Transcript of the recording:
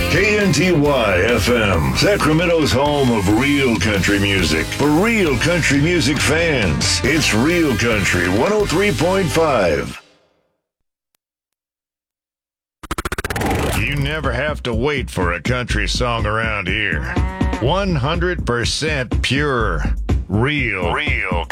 KNTY FM, Sacramento's home of real country music. For real country music fans, it's Real Country 103.5. You never have to wait for a country song around here. 100% pure, real